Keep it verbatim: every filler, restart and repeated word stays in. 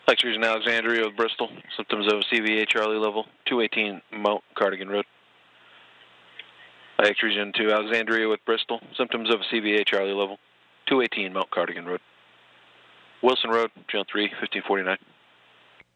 X Region Alexandria with Bristol. Symptoms of C V A Charlie level. two eighteen Mount Cardigan Road. X Region to Alexandria with Bristol. Symptoms of C V A Charlie level. two eighteen Mount Cardigan Road. Wilson Road, Channel three, fifteen forty-nine.